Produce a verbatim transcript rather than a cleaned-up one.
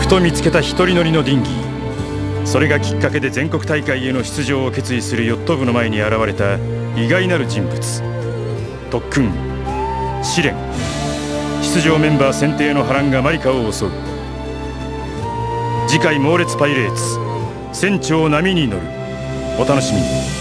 と見つけた一人乗りのディンギー。それがきっかけで全国大会への出場を決意するヨット部の前に現れた意外なる人物、特訓試練。出場メンバー選定の波乱がマリカを襲う。次回猛烈パイレーツ船長波に乗る。お楽しみに。